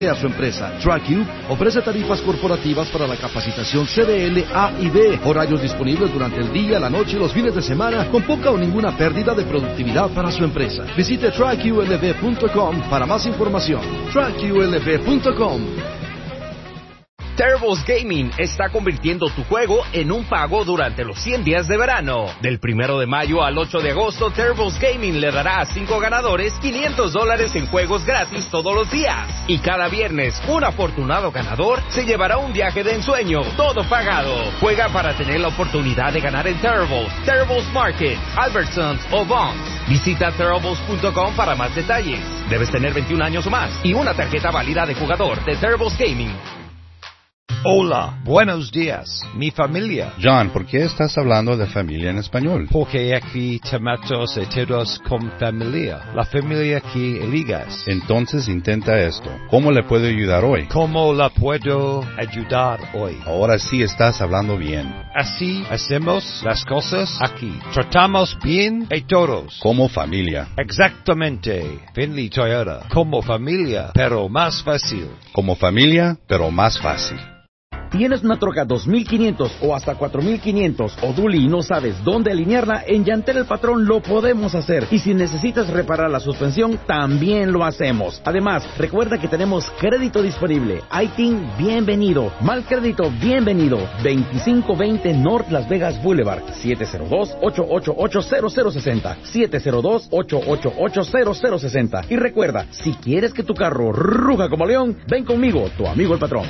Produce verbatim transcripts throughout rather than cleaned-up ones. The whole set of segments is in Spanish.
a su empresa. TrackU ofrece tarifas corporativas para la capacitación C D L, A y B, horarios disponibles durante el día, la noche y los fines de semana, con poca o ninguna pérdida de productividad para su empresa. Visite track u l b punto com para más información. track u l b punto com. Terribles Gaming está convirtiendo tu juego en un pago durante los cien días de verano. Del primero de mayo al ocho de agosto, Terribles Gaming le dará a cinco ganadores quinientos dólares en juegos gratis todos los días. Y cada viernes, un afortunado ganador se llevará un viaje de ensueño, todo pagado. Juega para tener la oportunidad de ganar en Terribles, Terribles Market, Albertsons o Vons. Visita terribles punto com para más detalles. Debes tener veintiún años o más y una tarjeta válida de jugador de Terribles Gaming. Hola, buenos días, mi familia. John, ¿por qué estás hablando de familia en español? Porque aquí tomamos todos con familia. La familia que eligas. Entonces intenta esto. ¿Cómo le puedo ayudar hoy? ¿Cómo la puedo ayudar hoy? Ahora sí estás hablando bien. Así hacemos las cosas aquí. Tratamos bien a todos. Como familia. Exactamente. Finley Toyota. Como familia, pero más fácil. Como familia, pero más fácil. ¿Tienes una troca dos mil quinientos o hasta cuatro mil quinientos o dually y no sabes dónde alinearla? En Llantel El Patrón lo podemos hacer. Y si necesitas reparar la suspensión, también lo hacemos. Además, recuerda que tenemos crédito disponible. I T I N, bienvenido. Mal crédito, bienvenido. veinticinco veinte North Las Vegas Boulevard. siete cero dos, ocho ocho ocho, cero cero seis cero. siete cero dos, ocho ocho ocho, cero cero seis cero. Y recuerda, si quieres que tu carro ruja como león, ven conmigo, tu amigo El Patrón.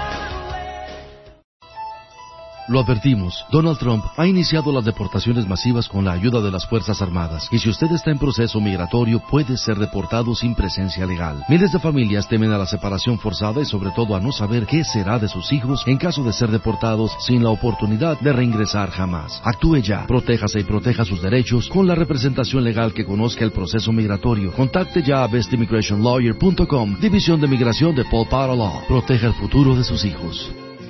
Lo advertimos, Donald Trump ha iniciado las deportaciones masivas con la ayuda de las Fuerzas Armadas, y si usted está en proceso migratorio, puede ser deportado sin presencia legal. Miles de familias temen a la separación forzada y sobre todo a no saber qué será de sus hijos en caso de ser deportados sin la oportunidad de reingresar jamás. Actúe ya, protéjase y proteja sus derechos con la representación legal que conozca el proceso migratorio. Contacte ya a best immigration lawyer punto com, División de Migración de Paul Potter Law. Proteja el futuro de sus hijos.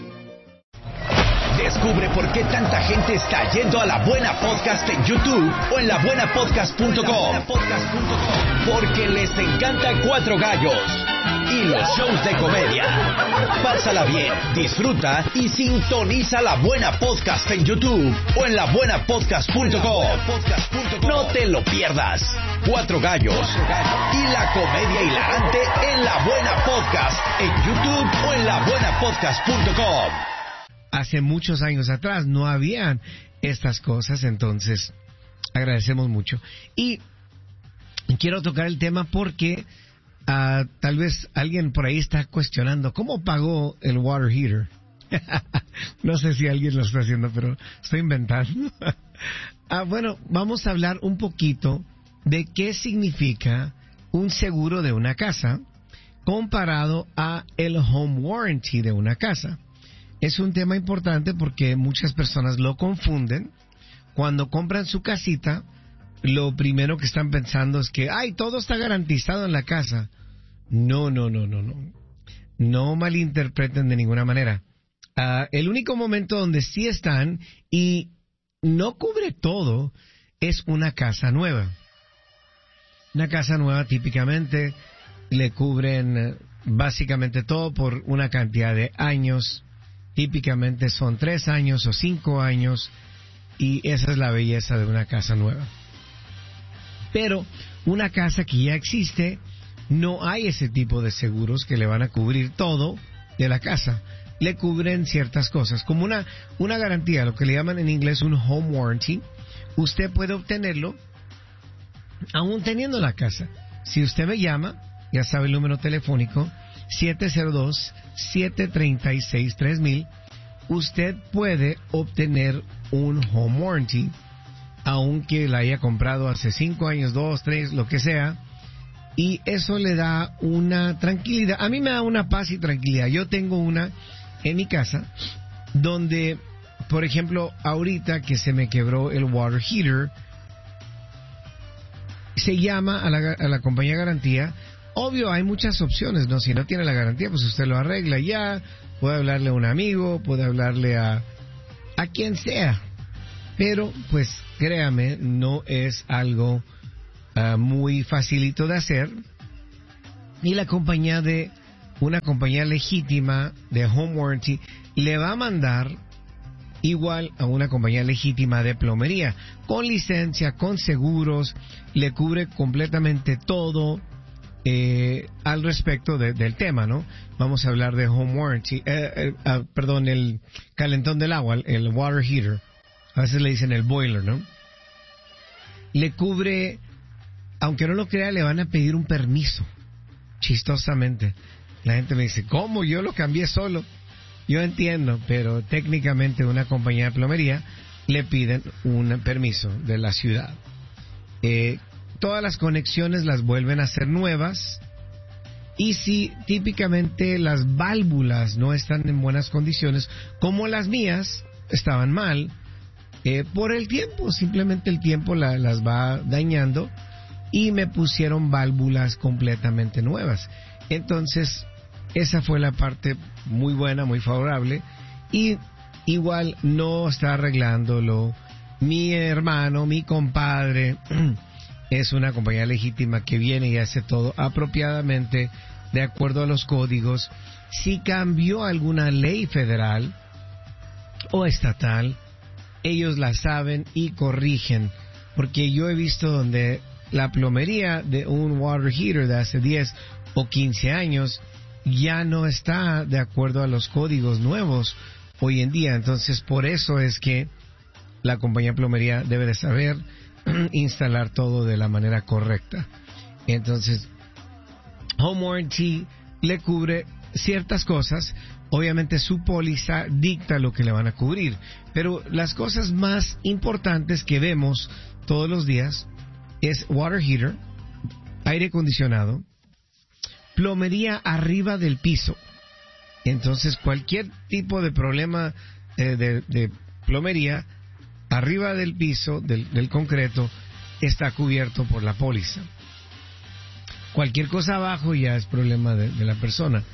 Descubre por qué tanta gente está yendo a La Buena Podcast en YouTube o en la buena podcast punto com. Porque les encanta Cuatro Gallos y los shows de comedia. Pásala bien, disfruta y sintoniza La Buena Podcast en YouTube o en la buena podcast punto com. No te lo pierdas. Cuatro Gallos y la comedia hilarante en La Buena Podcast en YouTube o en la buena podcast punto com. Hace muchos años atrás no habían estas cosas, entonces agradecemos mucho. Y quiero tocar el tema porque uh, tal vez alguien por ahí está cuestionando cómo pagó el water heater. No sé si alguien lo está haciendo, pero estoy inventando. uh, bueno, vamos a hablar un poquito de qué significa un seguro de una casa comparado a el home warranty de una casa. Es un tema importante porque muchas personas lo confunden. Cuando compran su casita, lo primero que están pensando es que, ay, todo está garantizado en la casa. No, no, no, no, no. No malinterpreten de ninguna manera. Uh, el único momento donde sí están y no cubre todo es una casa nueva. Una casa nueva típicamente le cubren básicamente todo por una cantidad de años. Típicamente son tres años o cinco años y esa es la belleza de una casa nueva. Pero una casa que ya existe, no hay ese tipo de seguros que le van a cubrir todo de la casa. Le cubren ciertas cosas, como una, una garantía, lo que le llaman en inglés un home warranty. Usted puede obtenerlo aún teniendo la casa. Si usted me llama, ya sabe el número telefónico, siete cero dos, siete tres seis, tres mil, usted puede obtener un home warranty, aunque la haya comprado hace cinco años, dos, tres, lo que sea, y eso le da una tranquilidad. A mí me da una paz y tranquilidad. Yo tengo una en mi casa, donde, por ejemplo, ahorita que se me quebró el water heater, se llama a la, a la compañía de garantía. Obvio, hay muchas opciones, ¿no? Si no tiene la garantía, pues usted lo arregla ya. Puede hablarle a un amigo, puede hablarle a, a quien sea. Pero, pues, créame, no es algo uh, muy facilito de hacer. Y la compañía de una compañía legítima de home warranty le va a mandar igual a una compañía legítima de plomería, con licencia, con seguros, le cubre completamente todo eh, al respecto de, del tema, ¿no? Vamos a hablar de home warranty, eh, eh, uh, perdón, el calentón del agua, el water heater, a veces le dicen el boiler, ¿no? Le cubre, aunque no lo crea, le van a pedir un permiso, chistosamente. La gente me dice, ¿cómo? Yo lo cambié solo. Yo entiendo, pero técnicamente una compañía de plomería le piden un permiso de la ciudad. Eh, todas las conexiones las vuelven a hacer nuevas, y si típicamente las válvulas no están en buenas condiciones, como las mías estaban mal, eh, por el tiempo, simplemente el tiempo la, las va dañando, y me pusieron válvulas completamente nuevas. Entonces, esa fue la parte muy buena, muy favorable, y igual no está arreglándolo mi hermano, mi compadre. Es una compañía legítima que viene y hace todo apropiadamente de acuerdo a los códigos. Si cambió alguna ley federal o estatal, ellos la saben y corrigen, porque yo he visto donde la plomería de un water heater de hace diez o quince años ya no está de acuerdo a los códigos nuevos hoy en día. Entonces, por eso es que la compañía de plomería debe de saber instalar todo de la manera correcta. Entonces, home warranty le cubre ciertas cosas. Obviamente su póliza dicta lo que le van a cubrir, pero las cosas más importantes que vemos todos los días es water heater, aire acondicionado, plomería arriba del piso. Entonces, cualquier tipo de problema eh, de, de plomería arriba del piso, del, del concreto, está cubierto por la póliza. Cualquier cosa abajo ya es problema de, de la persona.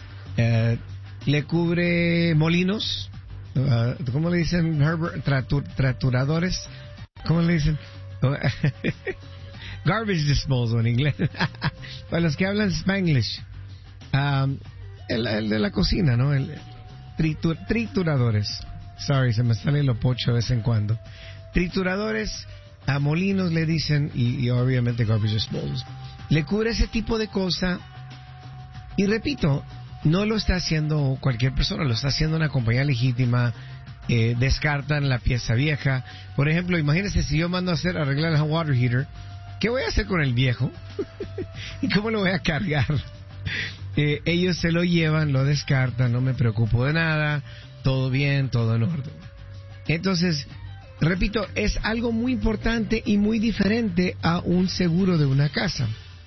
Eh, le cubre molinos, uh, ¿cómo le dicen, Herbert? Tratur, traturadores, ¿cómo le dicen? Garbage disposal en inglés. Para los que hablan Spanglish, um, el, el de la cocina, ¿no? El tritur, trituradores. Sorry, se me sale lo pocho de vez en cuando. Trituradores, a molinos le dicen, y, y obviamente garbage disposal. Le cubre ese tipo de cosa, y repito, no lo está haciendo cualquier persona, lo está haciendo una compañía legítima. Eh, descartan la pieza vieja. Por ejemplo, imagínense si yo mando a hacer arreglar el water heater, ¿qué voy a hacer con el viejo? ¿Y cómo lo voy a cargar? Eh, ellos se lo llevan, lo descartan, no me preocupo de nada, todo bien, todo en orden. Entonces, repito, es algo muy importante y muy diferente a un seguro de una casa.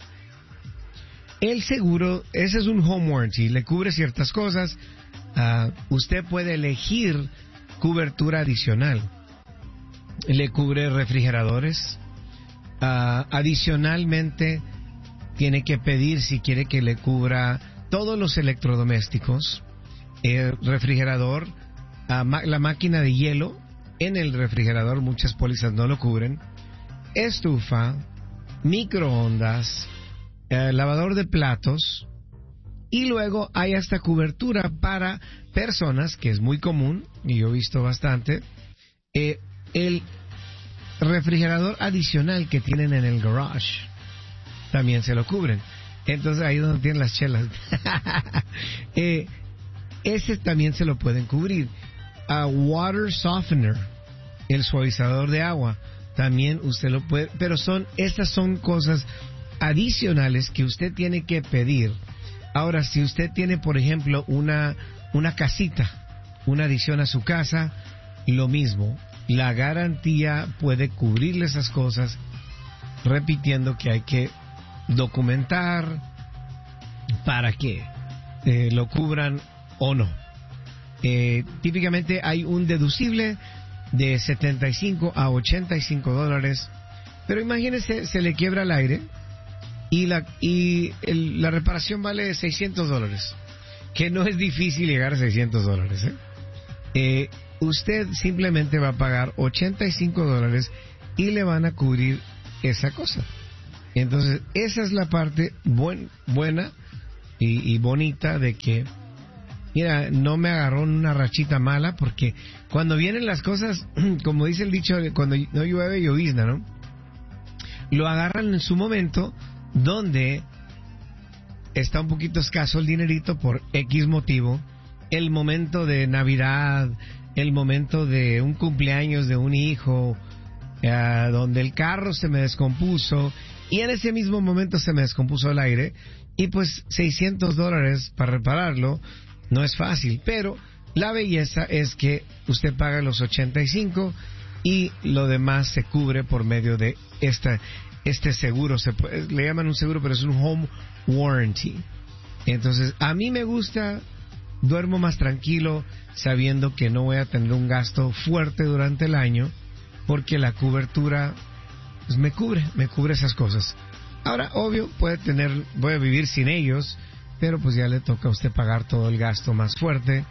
El seguro, ese es un home warranty, le cubre ciertas cosas. Uh, usted puede elegir cobertura adicional. Le cubre refrigeradores. Uh, adicionalmente, tiene que pedir si quiere que le cubra todos los electrodomésticos. El refrigerador, uh, ma- la máquina de hielo en el refrigerador, muchas pólizas no lo cubren. Estufa, microondas, uh, lavador de platos. Y luego hay hasta cobertura para personas, que es muy común, y yo he visto bastante, eh, el refrigerador adicional que tienen en el garage, también se lo cubren. Entonces ahí es donde tienen las chelas. eh, ese también se lo pueden cubrir. A water softener, el suavizador de agua, también usted lo puede, pero son, estas son cosas adicionales que usted tiene que pedir. Ahora, si usted tiene, por ejemplo, una, una casita, una adición a su casa, lo mismo. La garantía puede cubrirle esas cosas, repitiendo que hay que documentar para que eh, lo cubran o no. Eh, típicamente hay un deducible de setenta y cinco a ochenta y cinco dólares, pero imagínese, se le quiebra el aire y la y el, la reparación vale seiscientos dólares, que no es difícil llegar a seiscientos dólares. ¿eh? Eh, usted simplemente va a pagar ochenta y cinco dólares y le van a cubrir esa cosa. Entonces, esa es la parte buen, buena y, y bonita de que, mira, no me agarró una rachita mala, porque cuando vienen las cosas, como dice el dicho, cuando no llueve, llovizna, ¿no? Lo agarran en su momento donde está un poquito escaso el dinerito por X motivo, el momento de Navidad, el momento de un cumpleaños de un hijo, eh, donde el carro se me descompuso y en ese mismo momento se me descompuso el aire y pues seiscientos dólares para repararlo no es fácil, pero la belleza es que usted paga los ochenta y cinco y lo demás se cubre por medio de esta, este seguro. Se puede, le llaman un seguro, pero es un home warranty. Entonces, a mí me gusta, duermo más tranquilo sabiendo que no voy a tener un gasto fuerte durante el año porque la cobertura pues, me cubre, me cubre esas cosas. Ahora, obvio, puede tener, voy a vivir sin ellos, pero pues ya le toca a usted pagar todo el gasto más fuerte.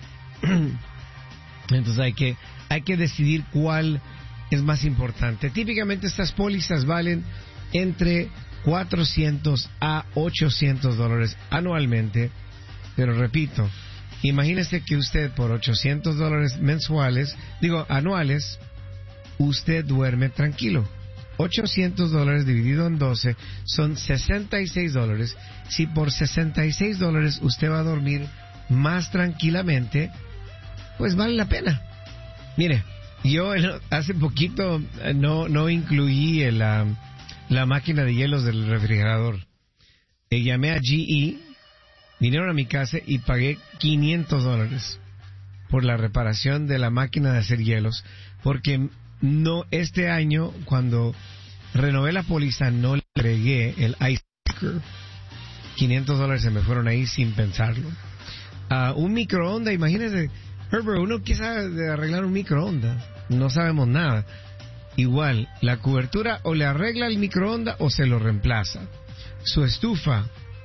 Entonces hay que, hay que decidir cuál es más importante. Típicamente estas pólizas valen entre cuatrocientos a ochocientos dólares anualmente, pero repito, imagínese que usted por ochocientos dólares mensuales, digo anuales, usted duerme tranquilo. ochocientos dólares dividido en doce son sesenta y seis dólares. Si por sesenta y seis dólares usted va a dormir más tranquilamente, pues vale la pena. Mire, yo hace poquito no, no incluí el, la, la máquina de hielos del refrigerador. Eh, llamé a G E, vinieron a mi casa y pagué quinientos dólares por la reparación de la máquina de hacer hielos, porque no, este año, cuando renové la póliza, no le agregué el ice maker. quinientos dólares se me fueron ahí sin pensarlo. Uh, un microondas, imagínese, Herbert, uno que sabe de arreglar un microondas, no sabemos nada. Igual, la cobertura o le arregla el microondas o se lo reemplaza. Su estufa,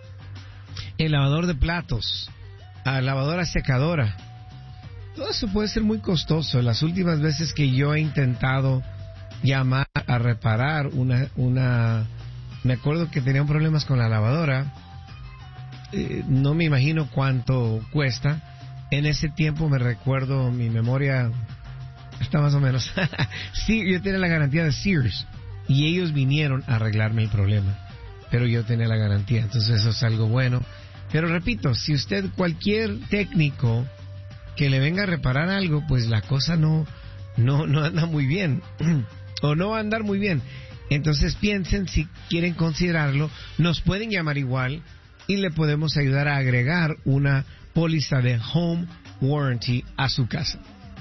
el lavador de platos, la lavadora secadora, todo eso puede ser muy costoso. Las últimas veces que yo he intentado llamar a reparar una, una me acuerdo que tenían problemas con la lavadora, eh, no me imagino cuánto cuesta. En ese tiempo me recuerdo, mi memoria está más o menos, sí, yo tenía la garantía de Sears y ellos vinieron a arreglarme el problema, pero yo tenía la garantía, entonces eso es algo bueno. Pero repito, si usted, cualquier técnico que le venga a reparar algo, pues la cosa no, no, no anda muy bien, o no va a andar muy bien. Entonces piensen si quieren considerarlo, nos pueden llamar igual y le podemos ayudar a agregar una póliza de home warranty a su casa.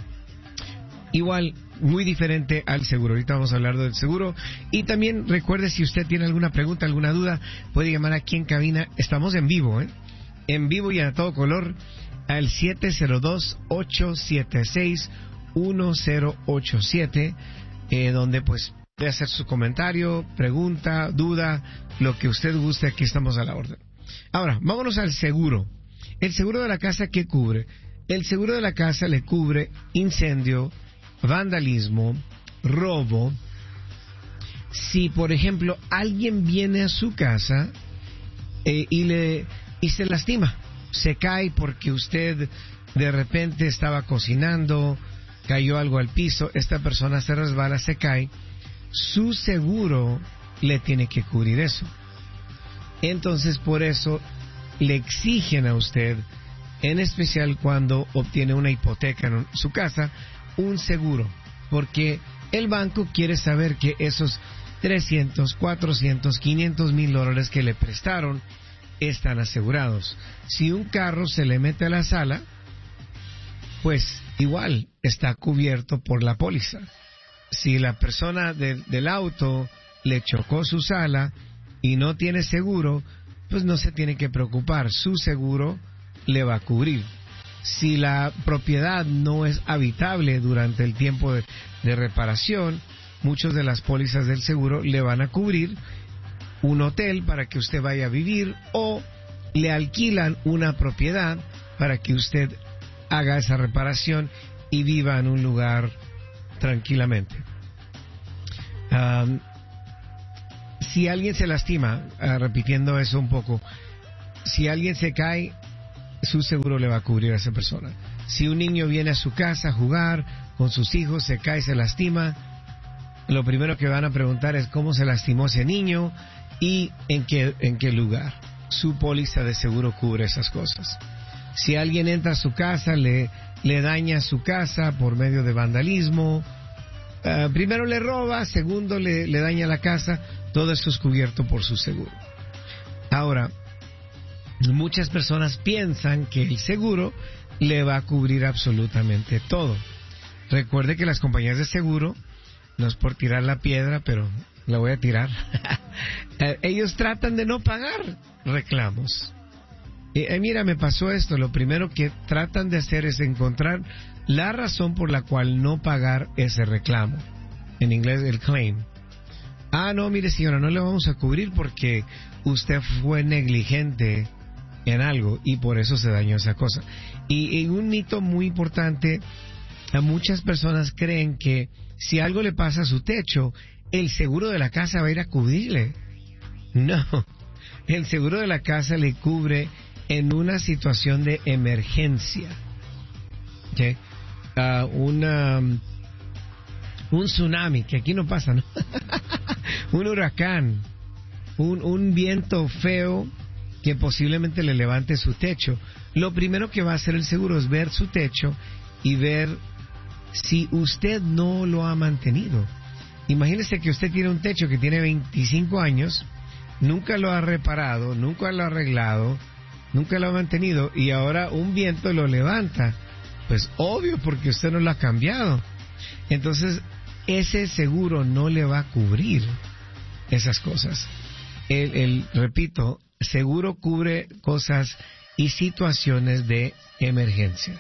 Igual, muy diferente al seguro. Ahorita vamos a hablar del seguro. Y también recuerde, si usted tiene alguna pregunta, alguna duda, puede llamar aquí en cabina. Estamos en vivo, ¿eh? En vivo y a todo color, al siete cero dos, ocho siete seis, uno cero ocho siete, eh, donde pues puede hacer su comentario, pregunta, duda, lo que usted guste. Aquí estamos a la orden. Ahora, vámonos al seguro. El seguro de la casa, ¿qué cubre? El seguro de la casa le cubre incendio, vandalismo, robo. Si, por ejemplo, alguien viene a su casa eh, y le y se lastima, se cae porque usted de repente estaba cocinando, cayó algo al piso, esta persona se resbala, se cae, su seguro le tiene que cubrir eso. Entonces, por eso le exigen a usted, en especial cuando obtiene una hipoteca en su casa, un seguro, porque el banco quiere saber que esos trescientos, cuatrocientos, quinientos mil dólares que le prestaron están asegurados. Si un carro se le mete a la sala, pues igual está cubierto por la póliza. Si la persona de, del auto le chocó su sala y no tiene seguro, pues no se tiene que preocupar, su seguro le va a cubrir. Si la propiedad no es habitable durante el tiempo de, de reparación, muchas de las pólizas del seguro le van a cubrir un hotel para que usted vaya a vivir, o le alquilan una propiedad para que usted haga esa reparación y viva en un lugar tranquilamente. Um, si alguien se lastima, uh, repitiendo eso un poco, si alguien se cae, su seguro le va a cubrir a esa persona. Si un niño viene a su casa a jugar con sus hijos, se cae, se lastima, lo primero que van a preguntar es cómo se lastimó ese niño y en qué, en qué lugar. Su póliza de seguro cubre esas cosas. Si alguien entra a su casa, le, le daña su casa por medio de vandalismo, uh, primero le roba, segundo le, le daña la casa, todo eso es cubierto por su seguro. Ahora, muchas personas piensan que el seguro le va a cubrir absolutamente todo. Recuerde que las compañías de seguro, no es por tirar la piedra, pero la voy a tirar, ellos tratan de no pagar reclamos. Y, eh, mira, me pasó esto, lo primero que tratan de hacer es encontrar la razón por la cual no pagar ese reclamo. En inglés, el claim. Ah, no, mire señora, no le vamos a cubrir porque usted fue negligente en algo y por eso se dañó esa cosa. Y, y un mito muy importante, a muchas personas creen que si algo le pasa a su techo, el seguro de la casa va a ir a cubrirle. No, el seguro de la casa le cubre en una situación de emergencia. ¿Okay? Uh, una, un tsunami, que aquí no pasa, ¿no? Un huracán, un, un viento feo que posiblemente le levante su techo. Lo primero que va a hacer el seguro es ver su techo y ver si usted no lo ha mantenido. Imagínese que usted tiene un techo que tiene veinticinco años, nunca lo ha reparado, nunca lo ha arreglado, nunca lo ha mantenido y ahora un viento lo levanta. Pues obvio, porque usted no lo ha cambiado. Entonces, ese seguro no le va a cubrir esas cosas. El, el, repito, seguro cubre cosas y situaciones de emergencia,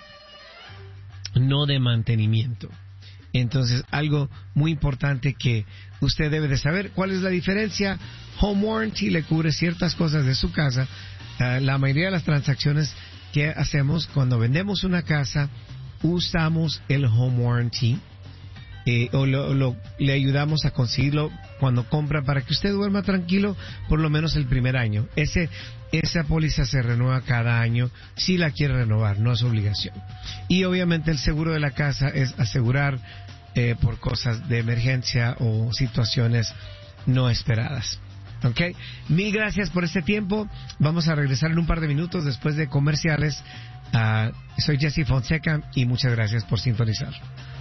no de mantenimiento. Entonces, algo muy importante que usted debe de saber, ¿cuál es la diferencia? Home Warranty le cubre ciertas cosas de su casa. Uh, la mayoría de las transacciones que hacemos cuando vendemos una casa, usamos el Home Warranty. Eh, o lo, lo, le ayudamos a conseguirlo cuando compra para que usted duerma tranquilo por lo menos el primer año. Ese, esa póliza se renueva cada año si la quiere renovar, no es obligación. Y obviamente el seguro de la casa es asegurar eh, por cosas de emergencia o situaciones no esperadas. ¿Ok? Mil gracias por este tiempo. Vamos a regresar en un par de minutos después de comerciales. Uh, soy Jesse Fonseca y muchas gracias por sintonizar.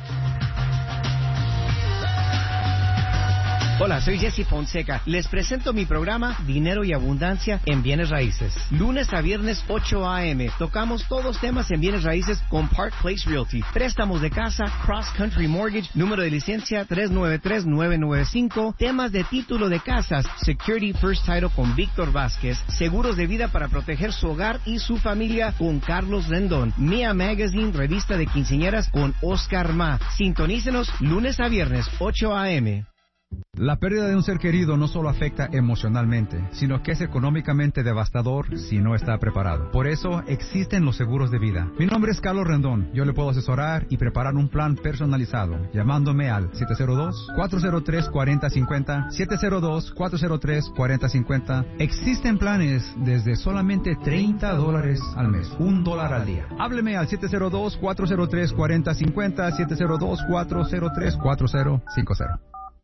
Hola, soy Jesse Fonseca. Les presento mi programa Dinero y Abundancia en Bienes Raíces. Lunes a viernes, ocho a eme. Tocamos todos temas en Bienes Raíces con Park Place Realty. Préstamos de casa, Cross Country Mortgage, número de licencia tres nueve tres nueve nueve cinco. Temas de título de casas, Security First Title con Víctor Vázquez. Seguros de vida para proteger su hogar y su familia con Carlos Rendón. Mia Magazine, revista de quinceañeras con Oscar Ma. Sintonícenos lunes a viernes, ocho a eme. La pérdida de un ser querido no solo afecta emocionalmente, sino que es económicamente devastador si no está preparado. Por eso existen los seguros de vida. Mi nombre es Carlos Rendón. Yo le puedo asesorar y preparar un plan personalizado llamándome al siete cero dos, cuatro cero tres, cuatro cero cinco cero, siete cero dos, cuatro cero tres, cuatro cero cinco cero. Existen planes desde solamente treinta dólares al mes, un dólar al día. Hábleme al siete cero dos, cuatro cero tres, cuatro cero cinco cero, siete cero dos, cuatro cero tres, cuatro cero cinco cero.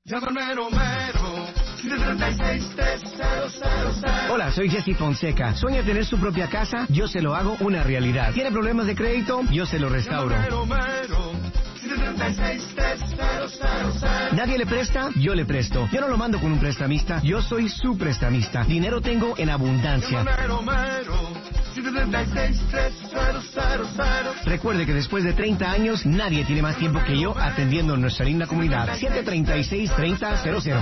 Hola, soy Jesse Fonseca. ¿Sueña tener su propia casa? Yo se lo hago una realidad. ¿Tiene problemas de crédito? Yo se lo restauro. ¿Nadie le presta? Yo le presto. Yo no lo mando con un prestamista. Yo soy su prestamista. Dinero tengo en abundancia. Recuerde que después de treinta años, nadie tiene más tiempo que yo atendiendo en nuestra linda comunidad. siete tres seis, treinta cero cero.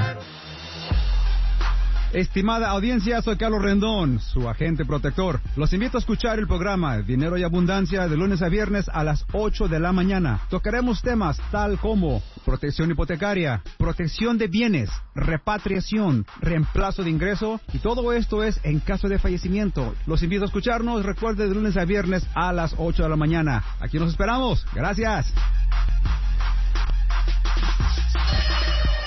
Estimada audiencia, soy Carlos Rendón, su agente protector. Los invito a escuchar el programa Dinero y Abundancia de lunes a viernes a las ocho de la mañana. Tocaremos temas tal como protección hipotecaria, protección de bienes, repatriación, reemplazo de ingreso y todo esto es en caso de fallecimiento. Los invito a escucharnos, recuerde, de lunes a viernes a las ocho de la mañana. Aquí nos esperamos. Gracias.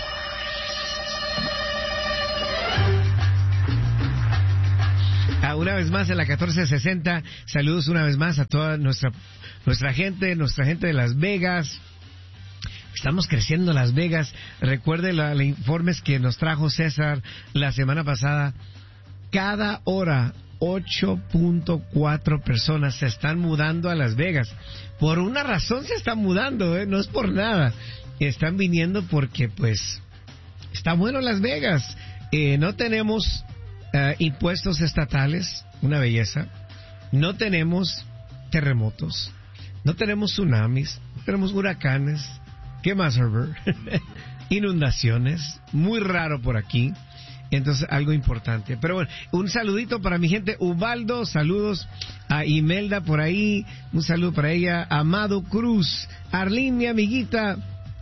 Una vez más en la catorce sesenta. Saludos una vez más a toda nuestra nuestra gente, nuestra gente de Las Vegas. Estamos creciendo Las Vegas. Recuerde los informes que nos trajo César la semana pasada. Cada hora, ocho punto cuatro personas se están mudando a Las Vegas. Por una razón se están mudando, ¿eh? No es por nada. Están viniendo porque, pues, está bueno Las Vegas. Eh, no tenemos uh, impuestos estatales, una belleza. No tenemos terremotos. No tenemos tsunamis. No tenemos huracanes. ¿Qué más, Herbert? Inundaciones. Muy raro por aquí. Entonces, algo importante. Pero bueno, un saludito para mi gente. Ubaldo, saludos a Imelda por ahí. Un saludo para ella. Amado Cruz. Arlene, mi amiguita.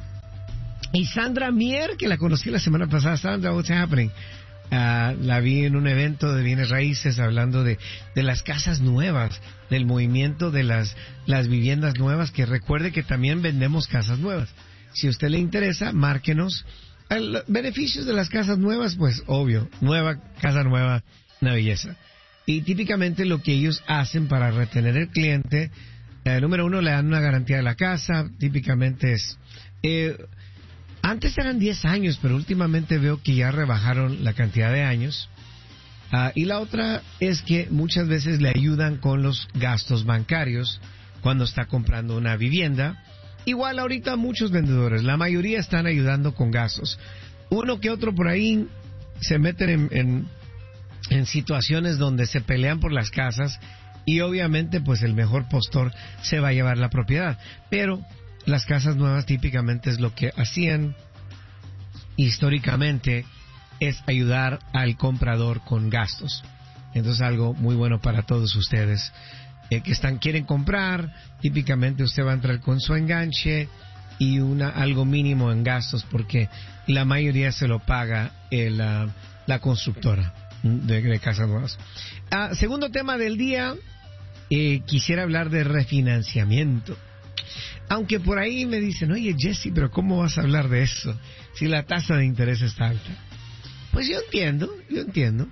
Y Sandra Mier, que la conocí la semana pasada. Sandra, what's happening? Uh, la vi en un evento de bienes raíces hablando de, de las casas nuevas, del movimiento de las, las viviendas nuevas, que recuerde que también vendemos casas nuevas. Si a usted le interesa, márquenos. El, beneficios de las casas nuevas, pues obvio, nueva, casa nueva, una belleza. Y típicamente lo que ellos hacen para retener el cliente, eh, número uno, le dan una garantía de la casa, típicamente es... Eh, Antes eran diez años, pero últimamente veo que ya rebajaron la cantidad de años. Uh, y la otra es que muchas veces le ayudan con los gastos bancarios cuando está comprando una vivienda. Igual ahorita muchos vendedores, la mayoría están ayudando con gastos. Uno que otro por ahí se meten en, en, en situaciones donde se pelean por las casas y obviamente pues el mejor postor se va a llevar la propiedad. Pero las casas nuevas típicamente es lo que hacían históricamente, es ayudar al comprador con gastos. Entonces algo muy bueno para todos ustedes eh, que están quieren comprar. Típicamente usted va a entrar con su enganche y una algo mínimo en gastos, porque la mayoría se lo paga el, uh, la constructora de, de casas nuevas. Uh, segundo tema del día, eh, quisiera hablar de refinanciamiento. Aunque por ahí me dicen, oye Jesse, pero ¿cómo vas a hablar de eso si la tasa de interés está alta? Pues yo entiendo, yo entiendo.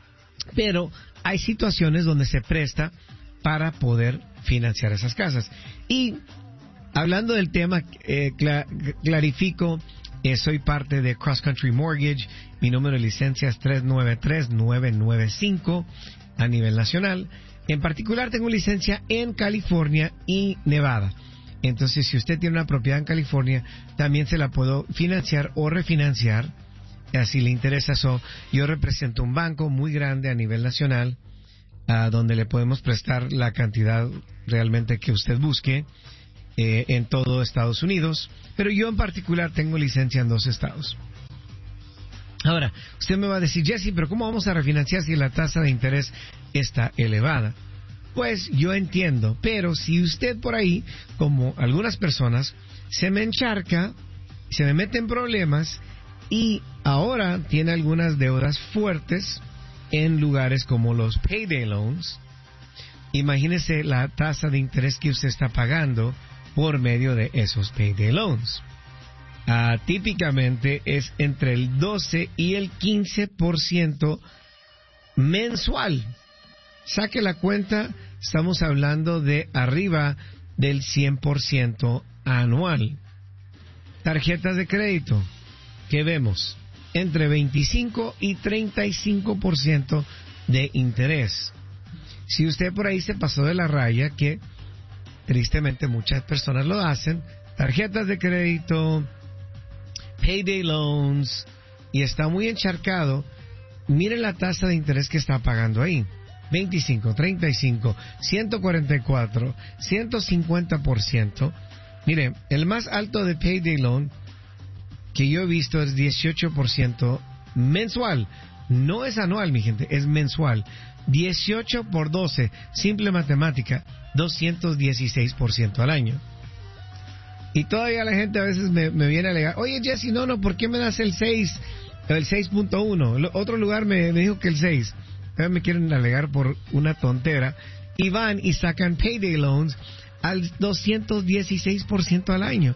Pero hay situaciones donde se presta para poder financiar esas casas. Y hablando del tema, eh, cla- clarifico, eh, soy parte de Cross Country Mortgage. Mi número de licencia es tres nueve tres nueve nueve cinco a nivel nacional. En particular tengo licencia en California y Nevada. Entonces, si usted tiene una propiedad en California, también se la puedo financiar o refinanciar, si le interesa eso. Yo represento un banco muy grande a nivel nacional, uh, donde le podemos prestar la cantidad realmente que usted busque eh, en todo Estados Unidos, pero yo en particular tengo licencia en dos estados. Ahora, usted me va a decir, Jesse, pero ¿cómo vamos a refinanciar si la tasa de interés está elevada? Pues yo entiendo, pero si usted por ahí, como algunas personas, se me encharca, se me mete en problemas y ahora tiene algunas deudas fuertes en lugares como los payday loans, imagínese la tasa de interés que usted está pagando por medio de esos payday loans. Uh, típicamente es entre el doce y el quince por ciento mensual. Saque la cuenta, estamos hablando de arriba del cien por ciento anual. Tarjetas de crédito, ¿qué vemos? Entre veinticinco y treinta y cinco por ciento de interés. Si usted por ahí se pasó de la raya, que tristemente muchas personas lo hacen, tarjetas de crédito, payday loans, y está muy encharcado, mire la tasa de interés que está pagando ahí. veinticinco, treinta y cinco, ciento cuarenta y cuatro, ciento cincuenta por ciento. Mire, el más alto de payday loan que yo he visto es dieciocho por ciento mensual. No es anual, mi gente, es mensual. dieciocho por doce, simple matemática, doscientos dieciséis por ciento al año. Y todavía la gente a veces me, me viene a alegar, oye Jesse, no, no, ¿por qué me das el seis, el seis punto uno? Otro lugar me, me dijo que el seis. Ahora me quieren alegar por una tontera. Y van y sacan payday loans al doscientos dieciséis por ciento al año.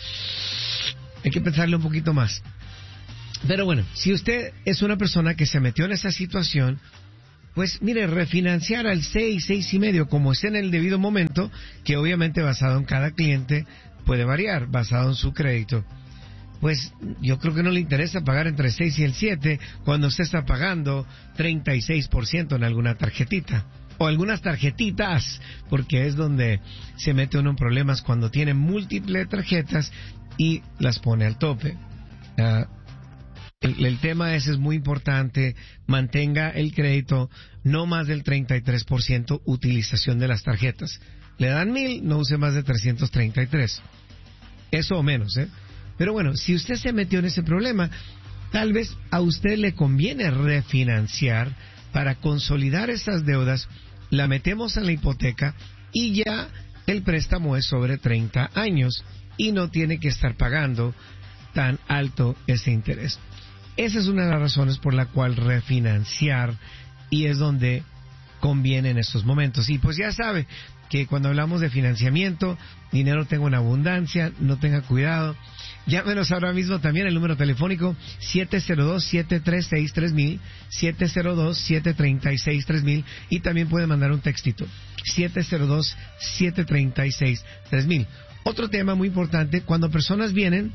Hay que pensarle un poquito más. Pero bueno, si usted es una persona que se metió en esa situación, pues mire, refinanciar al seis, seis y medio, como esté en el debido momento, que obviamente basado en cada cliente puede variar, basado en su crédito. Pues yo creo que no le interesa pagar entre seis y el siete cuando usted está pagando treinta y seis por ciento en alguna tarjetita. O algunas tarjetitas, porque es donde se mete uno en problemas cuando tiene múltiples tarjetas y las pone al tope. Uh, el, el tema ese es muy importante. Mantenga el crédito no más del treinta y tres por ciento utilización de las tarjetas. Le dan mil, no use más de trescientos treinta y tres. Eso o menos, ¿eh? Pero bueno, si usted se metió en ese problema, tal vez a usted le conviene refinanciar para consolidar esas deudas. La metemos en la hipoteca y ya el préstamo es sobre treinta años y no tiene que estar pagando tan alto ese interés. Esa es una de las razones por la cual refinanciar, y es donde conviene en estos momentos. Y pues ya sabe que cuando hablamos de financiamiento, dinero tengo en abundancia, no tenga cuidado. Llámenos ahora mismo también el número telefónico siete cero dos, siete tres seis, tres mil, siete cero dos, siete tres seis, tres mil, y también puede mandar un textito, siete cero dos, siete tres seis, tres mil. Otro tema muy importante, cuando personas vienen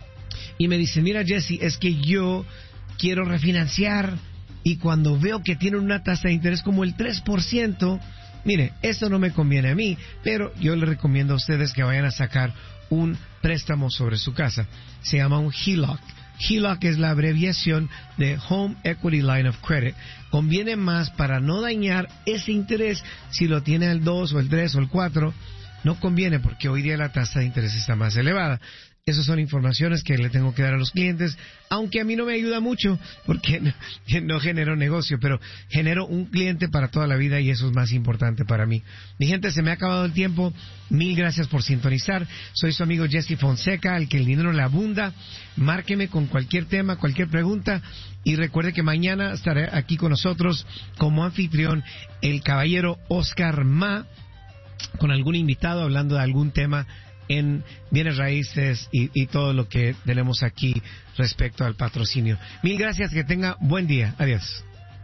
y me dicen, mira Jesse, es que yo quiero refinanciar y cuando veo que tienen una tasa de interés como el tres por ciento, mire, esto no me conviene a mí, pero yo les recomiendo a ustedes que vayan a sacar un préstamo sobre su casa. Se llama un H E L O C. H E L O C es la abreviación de Home Equity Line of Credit. Conviene más para no dañar ese interés si lo tiene al dos o el tres o el cuatro. No conviene porque hoy día la tasa de interés está más elevada. Esas son informaciones que le tengo que dar a los clientes, aunque a mí no me ayuda mucho porque no, no genero negocio, pero genero un cliente para toda la vida y eso es más importante para mí. Mi gente, se me ha acabado el tiempo. Mil gracias por sintonizar. Soy su amigo Jesse Fonseca, al que el dinero le abunda. Márqueme con cualquier tema, cualquier pregunta, y recuerde que mañana estaré aquí con nosotros como anfitrión el caballero Oscar Ma, con algún invitado hablando de algún tema en bienes raíces y, y todo lo que tenemos aquí respecto al patrocinio. Mil gracias, que tenga buen día. Adiós.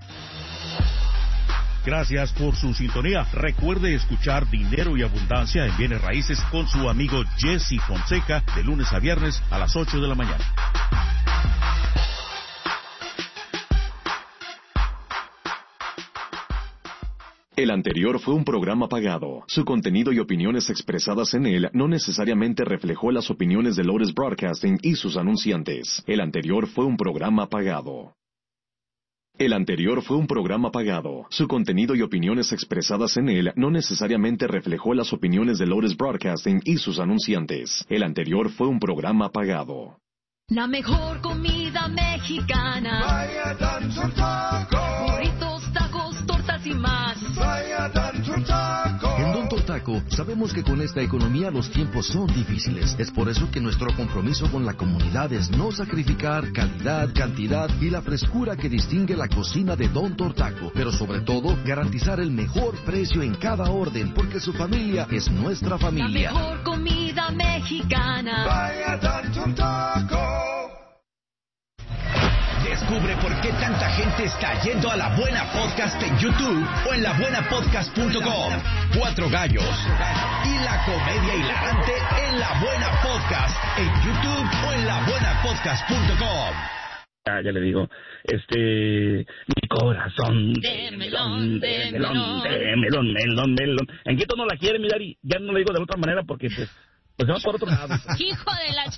Gracias por su sintonía. Recuerde escuchar Dinero y Abundancia en Bienes Raíces con su amigo Jesse Fonseca de lunes a viernes a las ocho de la mañana. El anterior fue un programa pagado. Su contenido y opiniones expresadas en él no necesariamente reflejó las opiniones de Lotus Broadcasting y sus anunciantes. El anterior fue un programa pagado. El anterior fue un programa pagado. Su contenido y opiniones expresadas en él no necesariamente reflejó las opiniones de Lotus Broadcasting y sus anunciantes. El anterior fue un programa pagado. La mejor comida mexicana. Vaya Danzo Taco. Burritos, tacos, tortas y más. Vaya Danzo Taco. En Don Taco sabemos que con esta economía los tiempos son difíciles. Es por eso que nuestro compromiso con la comunidad es no sacrificar calidad, cantidad y la frescura que distingue la cocina de Don Taco. Pero sobre todo, garantizar el mejor precio en cada orden, porque su familia es nuestra familia. La mejor comida mexicana. Vaya Danzo Taco. Descubre por qué tanta gente está yendo a La Buena Podcast en YouTube o en la buena podcast punto com. Cuatro gallos y la comedia hilarante en La Buena Podcast en YouTube o en la buena podcast punto com. Ya, ya le digo, este, mi corazón de melón, de melón, de melón, melón, melón. ¿En qué tono la quiere, mi Dari? Ya no le digo de otra manera porque pues... Pues vamos por otro lado. Hijo de la...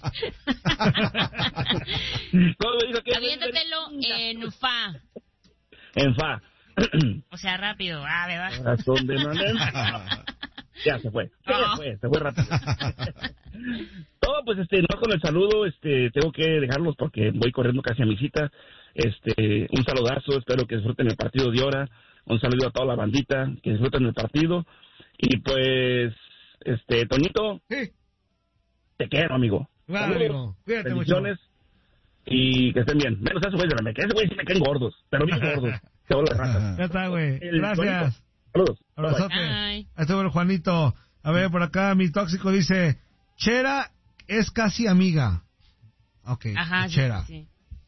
Aviéntatelo en fa. En fa. O sea, rápido. Ah, ¿verdad? Razón de no, ya se fue. Se oh. fue, se fue rápido. Todo, pues, este, no con el saludo, este, tengo que dejarlos porque voy corriendo casi a mi cita. Este, un saludazo, espero que disfruten el partido de hora. Un saludo a toda la bandita, que disfruten el partido. Y pues, este, Toñito. Sí. Te quiero, amigo. Claro, amigo. Cuídate mucho. Y que estén bien. Menos eso, güey, de la meca. Ese güey sí me caen gordos, pero bien gordos. Se van las ratas. Ya está, güey. Gracias. Saludos. Abrazote. Ahí está el Juanito. A ver, por acá mi tóxico dice, Chera es casi amiga. Ok, Ajá, Chera. Sí, sí.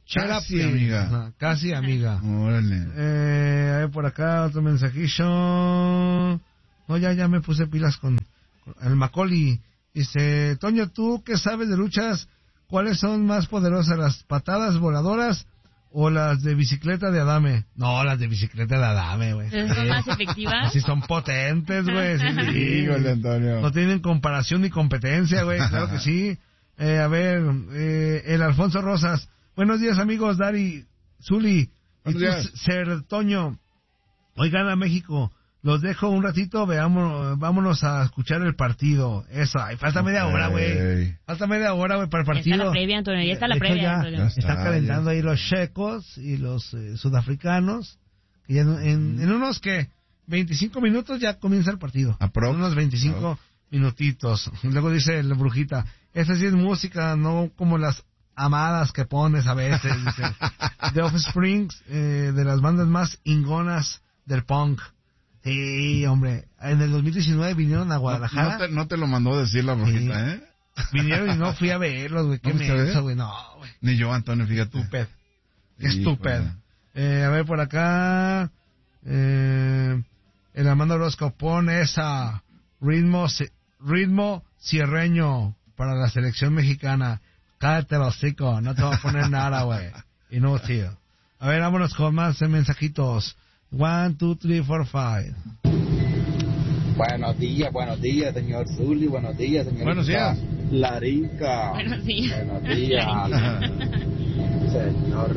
Casi amiga. Ajá, casi amiga. Órale. Eh, a ver, por acá otro mensajillo. No, ya, ya me puse pilas con, con el Macaulay. Dice, Toño, ¿tú qué sabes de luchas? ¿Cuáles son más poderosas, las patadas voladoras o las de bicicleta de Adame? No, las de bicicleta de Adame, güey. ¿Son más efectivas? Así son potentes, güey. Sí, sí. Híjole, Antonio. No tienen comparación ni competencia, güey. Claro que sí. Eh, a ver, eh, el Alfonso Rosas. Buenos días, amigos. Dari, Zuli. Y tú, Ser Toño. Hoy gana México. Los dejo un ratito, veamos, vámonos a escuchar el partido. Eso, ay, falta media hora, güey. Falta media hora, güey, para el partido. Está la previa, Antonio, ya está la previa, ya, Antonio. Ya está, están calentando ya. Ahí los checos y los eh, sudafricanos. Que ya en, en, en unos, que veinticinco minutos ya comienza el partido. En unos veinticinco minutitos. Luego dice el Brujita, esa sí es música, no como las amadas que pones a veces. Dice, The Offspring, eh, de las bandas más ingonas del punk. Sí, hombre, en el dos mil diecinueve vinieron a Guadalajara. No, no, te, no te lo mandó decir la Brujita, sí. ¿Eh? Vinieron y no fui a verlos, güey, qué menso, güey, no, güey. Ni yo, Antonio, fíjate. Estúpido, qué estúpido. Eh, a ver, por acá, eh, el Armando Orozco pone esa ritmo, ritmo cierreño para la selección mexicana. Cállate el hocico, no te voy a poner nada, güey. Y no, tío. A ver, vámonos con más mensajitos. One, two, three, four, five. Buenos días, buenos días, señor Zuli. Buenos días, señor. Buenos días. Larica. Buenos días. Buenos días. Señor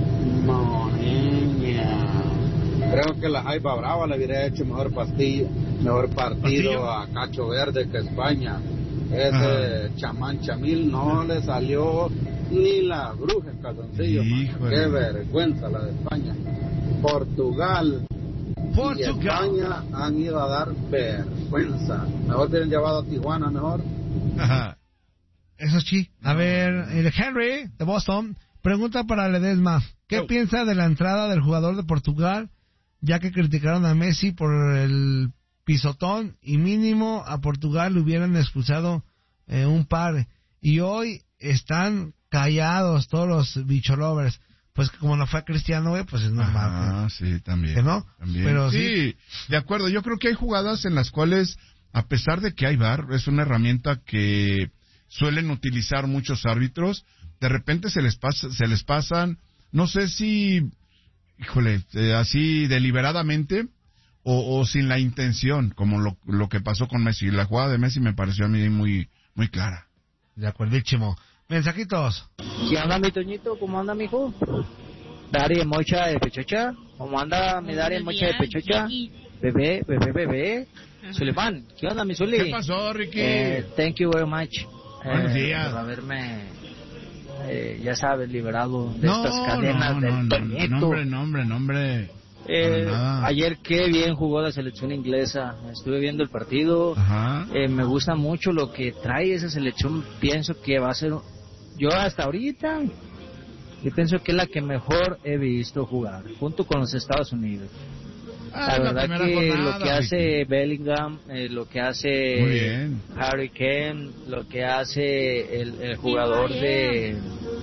Moneña. Creo que la Jaiba Brava le hubiera hecho mejor pastillo, mejor partido a Cacho Verde que España. Ese Ajá. chamán chamil no le salió ni la bruja en calzoncillo. Qué vergüenza la de España. Portugal, Portugal y España han ido a dar vergüenza. Mejor tienen llevado a Tijuana, mejor. Ajá. Eso sí. A ver, el Henry de Boston pregunta para Ledesma, ¿qué oh. piensa de la entrada del jugador de Portugal, ya que criticaron a Messi por el pisotón y mínimo a Portugal le hubieran expulsado eh, un par y hoy están callados todos los bicholovers? Pues como no fue a Cristiano, güey, pues es normal. Ah, sí, también. ¿Que no? También. Pero sí, sí, de acuerdo. Yo creo que hay jugadas en las cuales, a pesar de que hay V A R, es una herramienta que suelen utilizar muchos árbitros, de repente se les pasa, se les pasan, no sé si, híjole, eh, así deliberadamente o, o sin la intención, como lo, lo que pasó con Messi. La jugada de Messi me pareció a mí muy, muy clara. De acuerdísimo. Mensajitos. ¿Qué anda mi Toñito? ¿Cómo anda mi hijo? Dari Mocha de Pechocha. ¿Cómo anda mi Dari Mocha de Pechocha? Bebé, bebé, bebé. Suleiman, ¿qué onda mi Zuli? ¿Qué pasó, Ricky? Eh, thank you very much. Buenos eh, días. Por haberme, eh, ya sabes, liberado de no, estas cadenas no, del no, Toñito. No, nombre, nombre, nombre. Eh, ayer qué bien jugó la selección inglesa. Estuve viendo el partido. Eh, me gusta mucho lo que trae esa selección. Pienso que va a ser, yo hasta ahorita, yo pienso que es la que mejor he visto jugar, junto con los Estados Unidos. Ah, la verdad la que jornada, lo que hace Ricky. Bellingham, eh, lo que hace Harry Kane, lo que hace el, el jugador de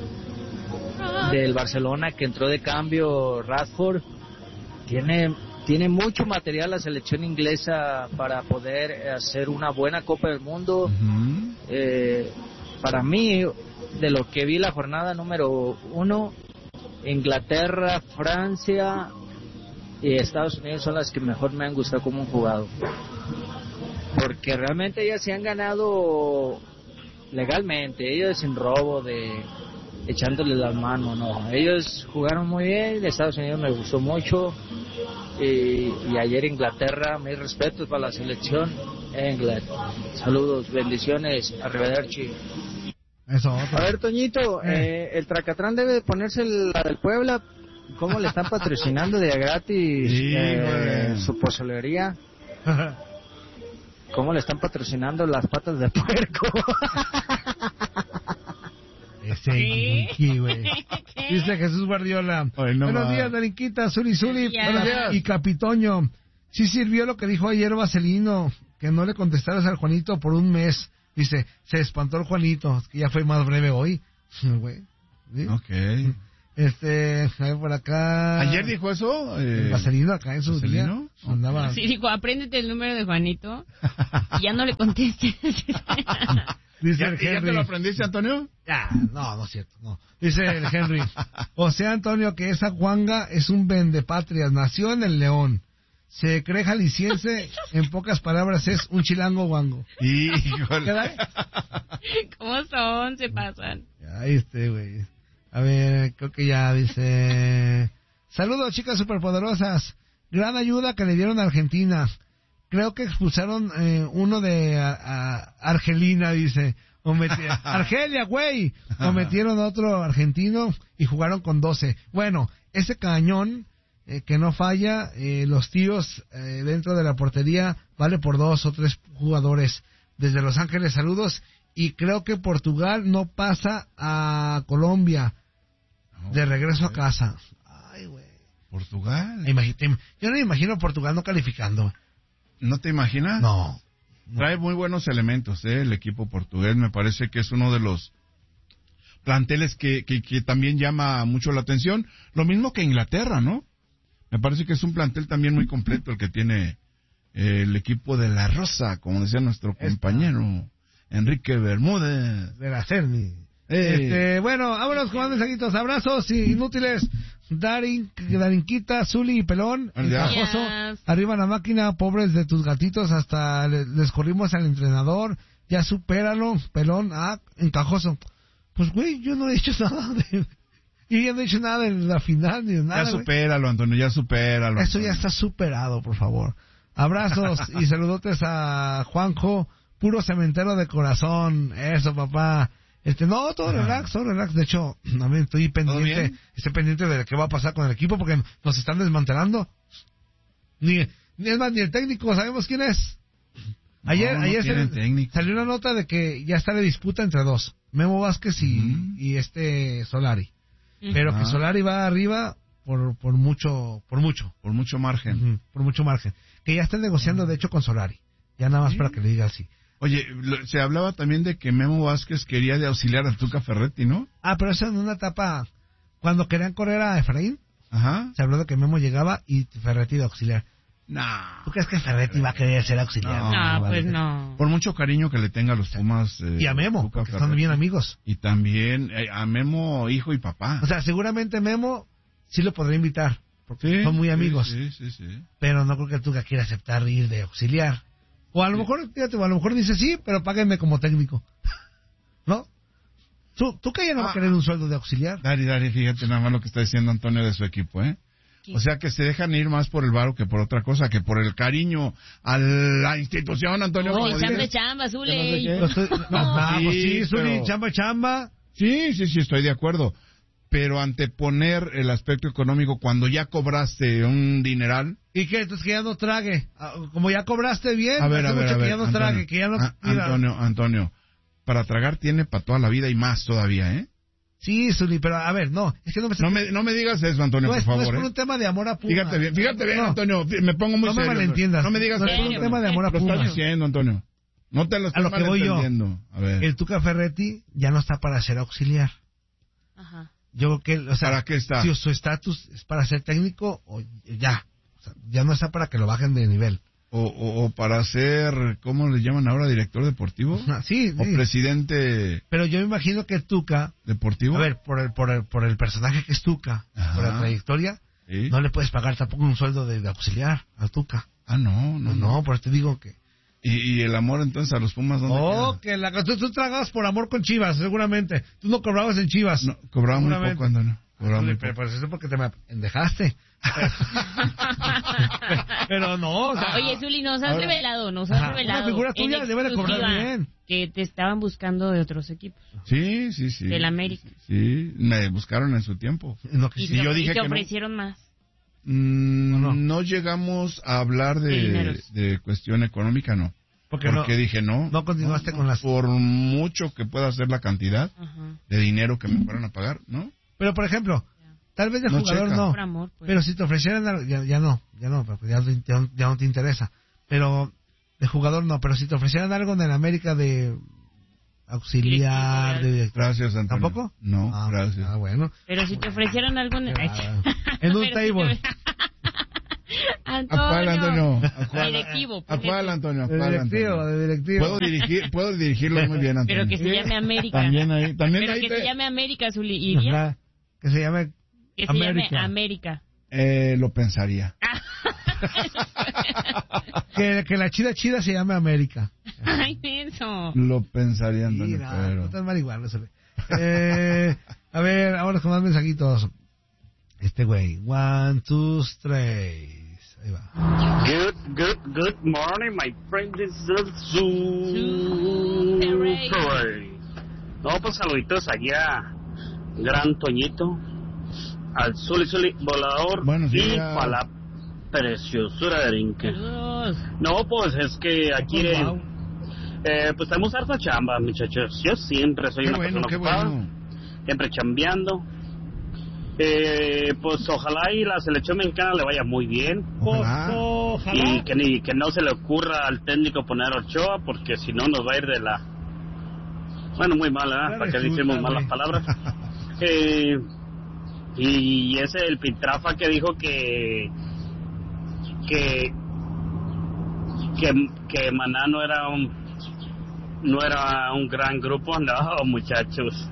del Barcelona que entró de cambio, Rashford, tiene tiene mucho material la selección inglesa para poder hacer una buena Copa del Mundo. Uh-huh. eh, para mí, de lo que vi la jornada número uno, Inglaterra, Francia y Estados Unidos son las que mejor me han gustado como han jugado, porque realmente ellas se han ganado legalmente, ellos sin robo de echándole las manos, no, ellos jugaron muy bien. Estados Unidos me gustó mucho y, y ayer Inglaterra, mis respetos para la selección England. Saludos, bendiciones, arrivederci. Eso, a ver, Toñito, eh. Eh, el Tracatrán debe ponerse la del Puebla. ¿Cómo le están patrocinando de gratis sí, eh, su pozolería? ¿Cómo le están patrocinando las patas de puerco? Ese Guiki, güey. Dice Jesús Guardiola. Ay, no Buenos va. días, Darinquita, Zuli, Zuli. Buenos días. Y Capitoño. Sí sirvió lo que dijo ayer Vaselino, que no le contestaras al Juanito por un mes. Dice, se espantó el Juanito, que ya fue más breve hoy. Güey. ¿Sí? Ok. Este, a ver por acá. ¿Ayer dijo eso? Eh, el Vaselino acá en su ¿Vaselino? día. Andaba... Sí, dijo, apréndete el número de Juanito y ya no le contestes. Dice ¿Ya, el ¿Ya Henry. te lo aprendiste, Antonio? Ya, no, no es cierto, no. Dice el Henry. O sea, Antonio, que esa guanga es un vendepatrias, nació en el León. Se cree jalisciense, en pocas palabras es un chilango guango. Híjole. ¿Cómo son? Se pasan. Ahí este, güey. A ver, creo que ya dice... Saludos, chicas superpoderosas. Gran ayuda que le dieron a Argentina. Creo que expulsaron eh, uno de a, a Argelina, dice. O meti- Argelia, güey. O metieron otro argentino y jugaron con doce. Bueno, ese cañón eh, que no falla, eh, los tíos eh, dentro de la portería vale por dos o tres jugadores. Desde Los Ángeles, saludos. Y creo que Portugal no pasa a Colombia de regreso a casa. Ay, güey. ¿Portugal? Imagínate, yo no me imagino a Portugal no calificando. ¿No te imaginas? No. Trae muy buenos elementos, ¿eh? El equipo portugués me parece que es uno de los planteles que, que, que también llama mucho la atención. Lo mismo que Inglaterra, ¿no? Me parece que es un plantel también muy completo el que tiene eh, el equipo de La Rosa, como decía nuestro Esta. compañero Enrique Bermúdez. De la Cerny. Ey. Este, bueno, vámonos con mensajitos, abrazos y inútiles. Darin, Darinquita, Zuli y Pelón, encajoso, Yes. arriba la máquina, pobres de tus gatitos, hasta le- les corrimos al entrenador, ya supéralo, Pelón, ah, encajoso. Pues güey, yo no he hecho nada de, y yo no he hecho nada de la final ni de nada. Ya güey. supéralo, Antonio, ya supéralo. Eso ya está superado, por favor. Abrazos y saludotes a Juanjo, puro cementero de corazón, eso papá. Este, no, todo relax, todo relax. De hecho, también estoy pendiente, bien? estoy pendiente de qué va a pasar con el equipo porque nos están desmantelando. Ni, ni es más, ni el técnico, sabemos quién es. Ayer, No, no ayer tienen se- técnico. salió una nota de que ya está la disputa entre dos, Memo Vázquez y, Ujú. y este Solari. Pero que Ah. Solari va arriba por, por mucho, por mucho. Por mucho margen. Ujú, por mucho margen. Que ya están negociando, de hecho, con Solari. Ya nada más ¿Sí? para que le diga así. Oye, lo- se hablaba también de que Memo Vázquez quería de auxiliar a Tuca Ferretti, ¿no? Ah, pero eso en una etapa, cuando querían correr a Efraín, Ajá. se habló de que Memo llegaba y Ferretti de auxiliar. Nah. ¿Tú crees que Ferretti va a querer ser auxiliar? No, pues vale. no. Por mucho cariño que le tenga a los Pumas. eh, Y a Memo, Tuca porque son Ferretti. bien amigos. Y también eh, a Memo, hijo y papá. O sea, seguramente Memo sí lo podría invitar, porque Sí, son muy sí, amigos. Sí, sí, sí. Pero no creo que Tuca quiera aceptar ir de auxiliar. O a lo mejor, fíjate, o a lo mejor dice sí, pero páguenme como técnico. ¿No? Tú, Tuca ya no va a Ah. querer un sueldo de auxiliar. Dari, Dari, fíjate nada más lo que está diciendo Antonio de su equipo, ¿eh? ¿Qué? O sea que se dejan ir más por el varo que por otra cosa, que por el cariño a la institución, Antonio. No, como echando dices. chamba, Que no sé Zule. qué. No, estoy- no, ah, pues sí, Zuli, pero- chamba, chamba. Sí, sí, sí, estoy de acuerdo. Pero anteponer el aspecto económico cuando ya cobraste un dineral. ¿Y qué? Entonces que ya no trague. Ah, como ya cobraste bien, A ver, hace a ver, mucho a que ver. ya no Antonio, trague, que ya no... Ah, mira. Antonio, Antonio, para tragar tiene para toda la vida y más todavía, ¿eh? Sí, Zuli, pero a ver, no, es que no me... No me, no me digas eso, Antonio, no por es, no favor, es por ¿eh? un tema de amor a Puma. Fíjate bien, fíjate bien, No, Antonio, fí- me pongo muy no me serio. malentiendas. No me digas No es eso, por un Antonio. tema de amor a Lo estás Puma. diciendo, Antonio. No te lo A estoy lo que voy yo. malentendiendo. A ver. El Tuca Ferretti ya no está para ser auxiliar. Ajá. Yo creo que, o sea, ¿Para qué está? si su estatus es para ser técnico, o ya. O sea, ya no está para que lo bajen de nivel. O, o, o para ser, ¿cómo le llaman ahora? ¿Director deportivo? Ah, sí, ¿O sí. presidente Pero yo me imagino que Tuca, deportivo? a ver, por el, por el, por el personaje que es Tuca, Ajá. por la trayectoria, ¿Sí? no le puedes pagar tampoco un sueldo de, de auxiliar a Tuca. Ah, no, no, No, no. no, por eso te digo que... ¿Y, y el amor entonces a los Pumas dónde Oh, queda? que la, tú, tú tragabas por amor con Chivas, seguramente. Tú no cobrabas en Chivas. No, cobraba muy Seguramente. poco, Antonio. Cobraba muy Pero, poco. pero eso es porque te me pendejaste. Pero no, o sea, Oye, Zuli, nos has ahora- revelado, nos has Ajá, revelado. una figura en tuya debe de cobrar exclusiva bien. Que te estaban buscando de otros equipos. Sí, sí, sí. Del América. Sí, me buscaron en su tiempo. no, que Y sí. te, yo y dije te que no. ofrecieron más. Mm, No, no, no. llegamos a hablar De de, dineros. de cuestión económica, no. Porque Porque no, dije no. no continuaste no, con las... Por mucho que pueda ser la cantidad Ajá. de dinero que me fueran a pagar, ¿no? Pero, por ejemplo, tal vez de No jugador checa. no. Por amor, pues. Pero si te ofrecieran algo, ya, ya no, ya no, porque ya, ya, ya no te interesa. Pero de jugador no, pero si te ofrecieran algo en el América de auxiliar de director. Gracias, Antonio. ¿Tampoco? No, ah, gracias. Ah, bueno. Pero si te ofrecieran algo en, ah, en un table. Si Antonio. ¿A cuál, Antonio? ¿A cuál, directivo. ¿A cuál, Antonio? ¿A De cuál, directivo, Antonio? de directivo. Puedo dirigir, puedo dirigirlo muy bien, Antonio. Pero que se llame América. También ahí, también Pero ahí que te... se llame América, Zuli. ¿Iría? Ajá. Que se llame Que se América. llame América. Eh, lo pensaría. que, que la chida chida se llame América. Ay, eso. Lo pensaría, Antonio, Mira, pero... no estás marihuana, eso. Eh, a ver, ahora con más mensajitos. Este güey. One, two, three. Ahí va. Good, good, good morning, my friend. This is Zoo Parade. No, pues saluditos allá, Gran Toñito, al Zuli Zuli Volador Buenos y días. para la preciosura de Rinque. No, pues es que aquí, Oh, wow. eh, pues tenemos harta chamba, muchachos. Yo siempre soy Qué una bueno, persona qué ocupada, bueno. siempre chambeando. Eh, pues ojalá y la selección mexicana le vaya muy bien. Ojalá. Y que, ni, que no se le ocurra al técnico poner a Ochoa, porque si no nos va a ir de la... Bueno, muy mal, ¿eh? Para que decimos malas palabras. eh, y ese el Pitrafa que dijo que... Que... Que, que Maná no era un... No era un gran grupo. No, muchachos.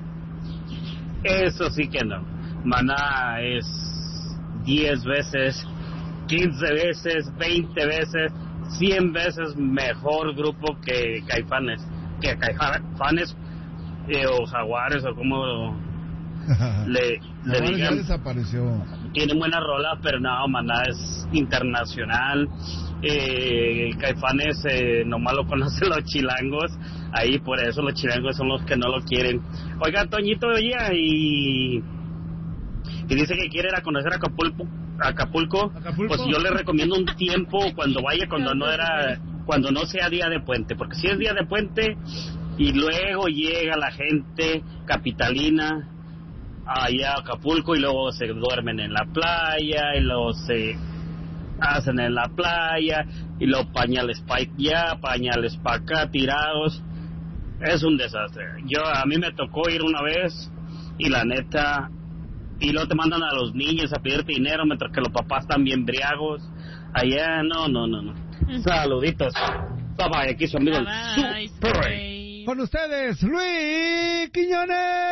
Eso sí que no. Maná es diez veces, quince veces, veinte veces, cien veces mejor grupo que Caifanes, que Caifanes eh, o Jaguares o como le, le Jaguares digan. ya desapareció. Tiene buenas rolas, pero no, Maná es internacional. Eh, Caifanes eh, nomás lo conocen los chilangos, ahí por eso los chilangos son los que no lo quieren. Oiga, Toñito, oye, y... y dice que quiere ir a conocer Acapulco, Acapulco, Acapulco. Pues yo le recomiendo un tiempo cuando vaya, cuando no era, cuando no sea día de puente, porque si es día de puente y luego llega la gente capitalina allá a Acapulco y luego se duermen en la playa y luego se hacen en la playa y luego pañales para allá, pañales para acá tirados, es un desastre. Yo a mí me tocó ir una vez y la neta, y luego te mandan a los niños a pedirte dinero mientras que los papás están bien briagos. Allá, no, no, no, no. Saluditos. Bye bye, aquí su amigo el Super. Con ustedes, Luis Quiñones.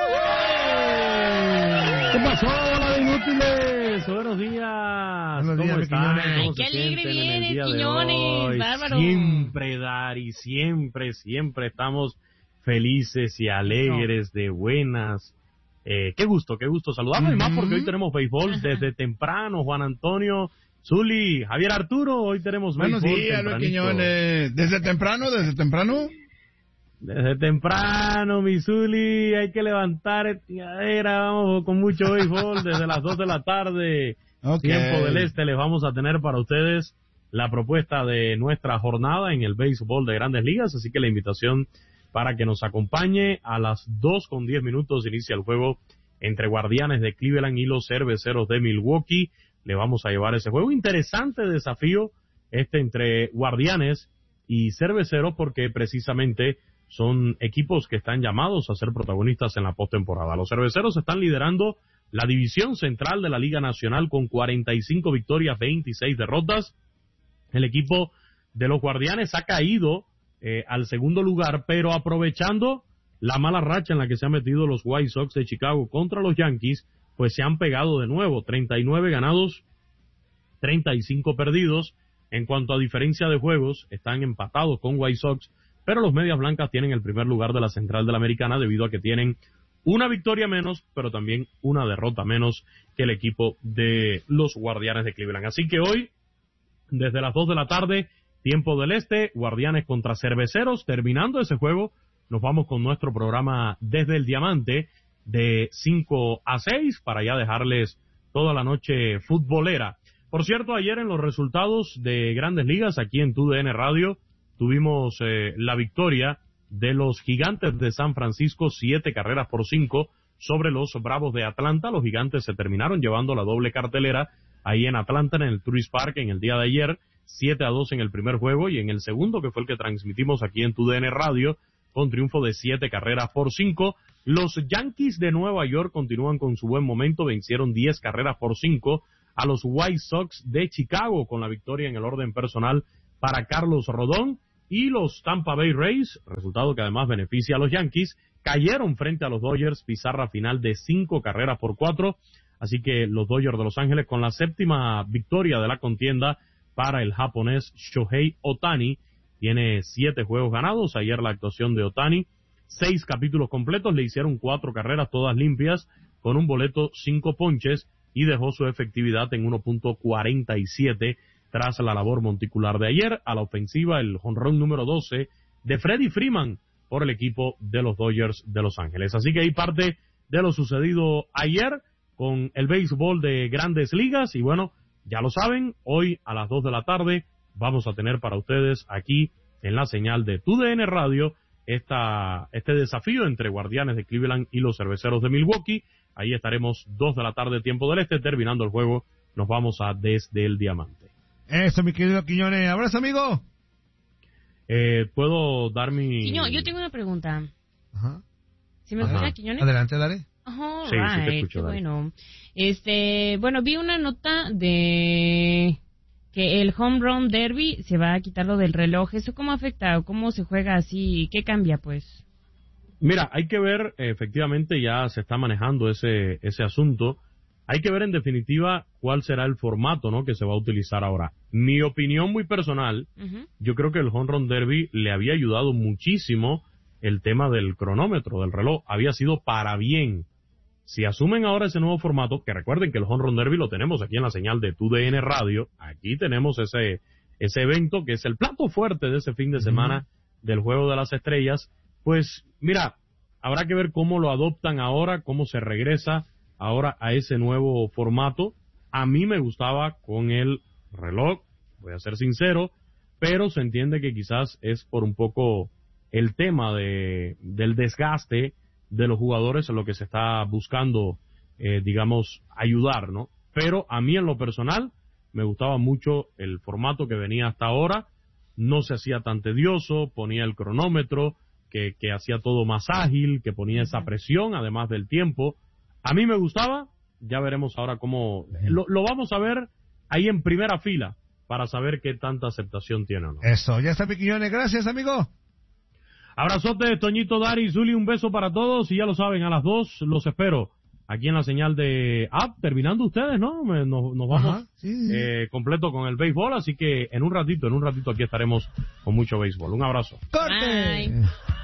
¿Qué pasó, hola de inútiles? Buenos días. Buenos días, ¿Cómo están? Quiñones. ¿Cómo Ay, se qué alegre sienten en el vienes, día de Quiñones, hoy? bárbaro. Siempre, Dari, siempre, siempre estamos felices y alegres, de buenas. Eh, qué gusto, qué gusto saludarnos, y más porque hoy tenemos béisbol desde temprano. Juan Antonio, Zuli, Javier Arturo, hoy tenemos Buenos béisbol días, Luis tempranito. Quiñones. ¿Desde temprano? ¿Desde temprano? Desde temprano, mi Zuli, hay que levantar tiradera, vamos con mucho béisbol desde las dos de la tarde. Okay. Tiempo del Este, les vamos a tener para ustedes la propuesta de nuestra jornada en el béisbol de Grandes Ligas, así que la invitación para que nos acompañe a las dos con diez minutos inicia el juego entre Guardianes de Cleveland y los Cerveceros de Milwaukee. Le vamos a llevar ese juego. Interesante desafío este entre Guardianes y Cerveceros, porque precisamente son equipos que están llamados a ser protagonistas en la postemporada. Los Cerveceros están liderando la división central de la Liga Nacional con cuarenta y cinco victorias, veintiséis derrotas. El equipo de los Guardianes ha caído eh, al segundo lugar, pero aprovechando la mala racha en la que se han metido los White Sox de Chicago contra los Yankees, pues se han pegado de nuevo, treinta y nueve ganados, treinta y cinco perdidos. En cuanto a diferencia de juegos, están empatados con White Sox, pero los Medias Blancas tienen el primer lugar de la Central de la Americana debido a que tienen una victoria menos, pero también una derrota menos que el equipo de los Guardianes de Cleveland. Así que hoy, desde las dos de la tarde, tiempo del Este, Guardianes contra Cerveceros. Terminando ese juego, nos vamos con nuestro programa Desde el Diamante de cinco a seis para ya dejarles toda la noche futbolera. Por cierto, ayer en los resultados de Grandes Ligas, aquí en T U D N Radio, tuvimos eh, la victoria de los Gigantes de San Francisco, siete carreras por cinco sobre los Bravos de Atlanta. Los Gigantes se terminaron llevando la doble cartelera ahí en Atlanta, en el Truist Park, en el día de ayer, siete a dos en el primer juego, y en el segundo, que fue el que transmitimos aquí en T U D N Radio, con triunfo de siete carreras por cinco. Los Yankees de Nueva York continúan con su buen momento, vencieron diez carreras por cinco a los White Sox de Chicago con la victoria en el orden personal para Carlos Rodón. Y los Tampa Bay Rays, resultado que además beneficia a los Yankees, cayeron frente a los Dodgers, pizarra final de cinco carreras por cuatro. Así que los Dodgers de Los Ángeles con la séptima victoria de la contienda para el japonés Shohei Ohtani. Tiene siete juegos ganados. Ayer la actuación de Ohtani, seis capítulos completos, le hicieron cuatro carreras todas limpias, con un boleto, cinco ponches, y dejó su efectividad en uno punto cuarenta y siete tras la labor monticular de ayer. A la ofensiva, el jonrón número doce de Freddie Freeman por el equipo de los Dodgers de Los Ángeles. Así que hay parte de lo sucedido ayer con el béisbol de Grandes Ligas. Y bueno, ya lo saben, hoy a las dos de la tarde vamos a tener para ustedes aquí en la señal de T U D N Radio esta, este desafío entre Guardianes de Cleveland y los Cerveceros de Milwaukee. Ahí estaremos dos de la tarde, tiempo del este, terminando el juego. Nos vamos a Desde el Diamante. Eso, mi querido Quiñones. Abrazo, amigo. Eh, ¿Puedo dar mi...? Quiñones, yo tengo una pregunta. Ajá. ¿Sí me escucha, Quiñones? Adelante, dale. Ajá, sí, right, sí te escucho, qué dale. bueno. Este, bueno, vi una nota de que el Home Run Derby se va a quitarlo del reloj. ¿Eso cómo afecta o cómo se juega así? ¿Qué cambia, pues? Mira, hay que ver, efectivamente ya se está manejando ese ese asunto. Hay que ver en definitiva cuál será el formato, ¿no?, que se va a utilizar ahora. Mi opinión muy personal, uh-huh. yo creo que el Home Run Derby le había ayudado muchísimo el tema del cronómetro, del reloj. Había sido para bien. Si asumen ahora ese nuevo formato, que recuerden que el Home Run Derby lo tenemos aquí en la señal de T U D N Radio, aquí tenemos ese ese evento que es el plato fuerte de ese fin de semana uh-huh. del Juego de las Estrellas. Pues mira, habrá que ver cómo lo adoptan ahora, cómo se regresa ahora a ese nuevo formato. A mí me gustaba con el reloj, voy a ser sincero, pero se entiende que quizás es por un poco el tema de del desgaste de los jugadores en lo que se está buscando, eh, digamos, ayudar, ¿no? Pero a mí en lo personal me gustaba mucho el formato que venía hasta ahora, no se hacía tan tedioso, ponía el cronómetro, que, que hacía todo más ágil, que ponía esa presión, además del tiempo. A mí me gustaba, ya veremos ahora cómo... Lo, lo vamos a ver ahí en primera fila para saber qué tanta aceptación tiene o no. Eso, ya está, Piquiñones. Gracias, amigo. Abrazote, Toñito, Dari, Zuli, un beso para todos. Y ya lo saben, a las dos los espero aquí en la señal de... Ah, terminando ustedes, ¿no? Nos, nos vamos Ajá, sí, sí. Eh, completo con el béisbol, así que en un ratito, en un ratito aquí estaremos con mucho béisbol. Un abrazo. ¡Corte! Bye.